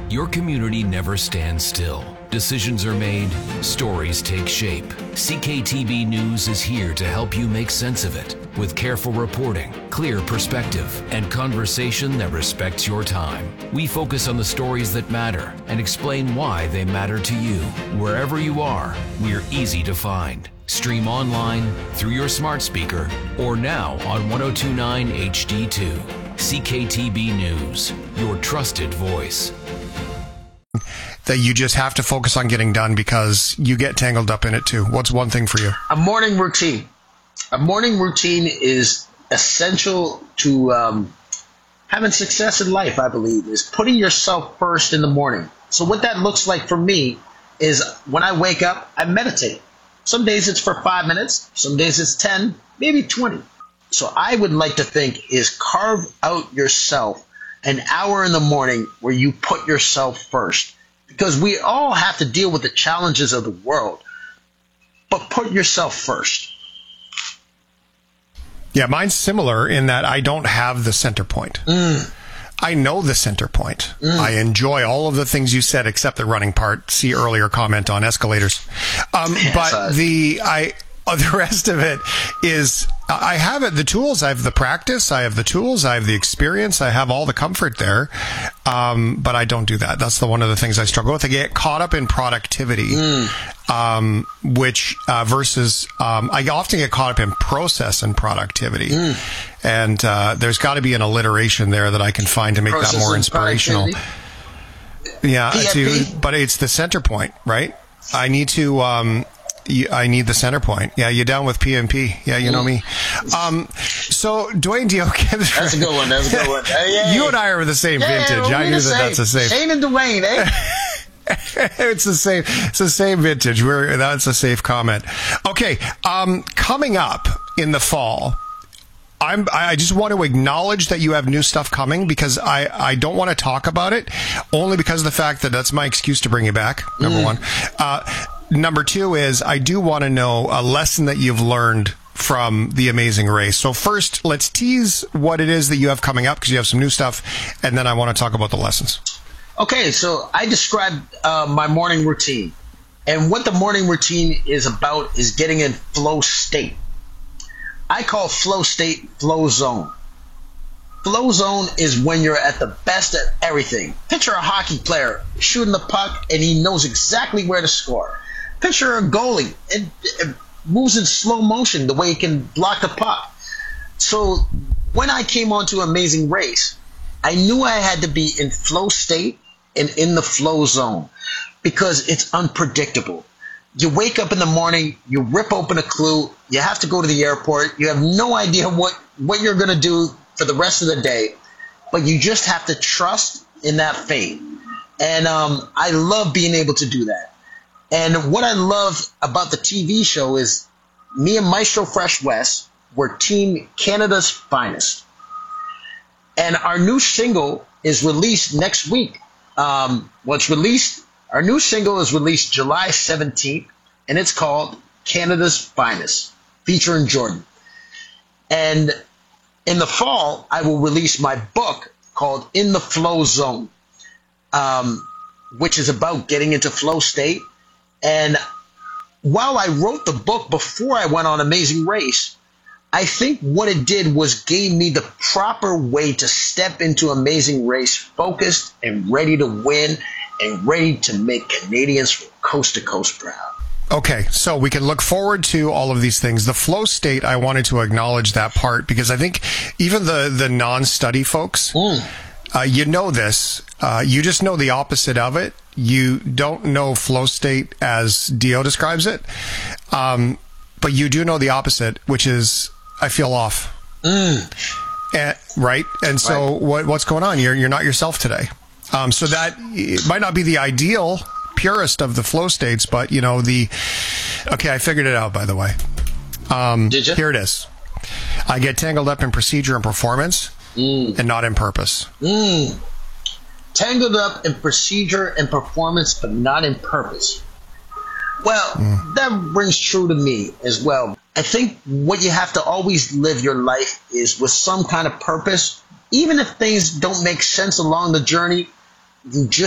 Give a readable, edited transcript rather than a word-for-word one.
Your community never stands still. Decisions are made, stories take shape. CKTB News is here to help you make sense of it with careful reporting, clear perspective, and conversation that respects your time. We focus on the stories that matter and explain why they matter to you. Wherever you are, we're easy to find. Stream online, through your smart speaker, or now on 1029 HD2. CKTB News, your trusted voice. That you just have to focus on getting done because you get tangled up in it too. What's one thing for you? A morning routine. A morning routine is essential to having success in life, I believe, is putting yourself first in the morning. So what that looks like for me is when I wake up, I meditate. Some days it's for 5 minutes. Some days it's 10, maybe 20. So I would like to think is carve out yourself an hour in the morning where you put yourself first. Because we all have to deal with the challenges of the world. But put yourself first. Yeah, mine's similar in that I don't have the center point. I know the center point. I enjoy all of the things you said except the running part. See earlier comment on escalators. But the rest of it is, I have it, the tools, I have the practice, I have the tools, I have the experience, I have all the comfort there. But I don't do that. That's one of the things I struggle with. I get caught up in productivity, which versus I often get caught up in process and productivity. And there's got to be an alliteration there that I can find to make process that more inspirational. Yeah, but it's the center point, right? I need to I need the center point. Yeah, you down with PMP. Yeah, you know me. So, Dwayne Dio Gibbs. That's a good one. That's a good one. You and I are the same vintage. I knew that's the same. Shane and Dwayne, eh? It's the same. It's the same vintage. That's a safe comment. Okay, coming up in the fall, I just want to acknowledge that you have new stuff coming because I don't want to talk about it only because of the fact that that's my excuse to bring you back. Number one. Number two is I do want to know a lesson that you've learned from The Amazing Race. So first, let's tease what it is that you have coming up because you have some new stuff, and then I want to talk about the lessons. Okay, so I described my morning routine. And what the morning routine is about is getting in flow state. I call flow state flow zone. Flow zone is when you're at the best at everything. Picture a hockey player shooting the puck and he knows exactly where to score. Picture a goalie. It moves in slow motion the way he can block the puck. So when I came onto Amazing Race, I knew I had to be in flow state and in the flow zone because it's unpredictable. You wake up in the morning, you rip open a Clue, you have to go to the airport, you have no idea what you're going to do for the rest of the day, but you just have to trust in that fate. And I love being able to do that. And what I love about the TV show is me and Maestro Fresh West were Team Canada's Finest. And our new single is released next week. Our new single is released July 17th, and it's called Canada's Finest, featuring Jordan. And in the fall, I will release my book called In the Flow Zone, which is about getting into flow state. And while I wrote the book before I went on Amazing Race, I think what it did was gave me the proper way to step into Amazing Race focused and ready to win and ready to make Canadians from coast to coast proud. Okay, so we can look forward to all of these things. The flow state, I wanted to acknowledge that part because I think even the non-study folks, you know this, you just know the opposite of it. You don't know flow state as Dio describes it, but you do know the opposite, which is I feel off. Right? And so what's going on? You're not yourself today. So that it might not be the ideal purest of the flow states, but you know okay, I figured it out, by the way. Did you? Here it is. I get tangled up in procedure and performance and not in purpose. Tangled up in procedure and performance, but not in purpose. Well, that rings true to me as well. I think what you have to always live your life is with some kind of purpose. Even if things don't make sense along the journey, you just